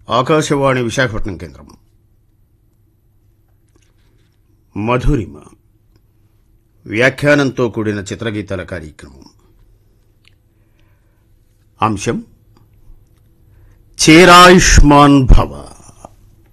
ఆకాశవాణి విశాఖపట్నం కేంద్రం. మధురిమ వ్యాఖ్యానంతో కూడిన చిత్రగీతాల కార్యక్రమం. అంశం చేరాయుష్మాన్ భవ.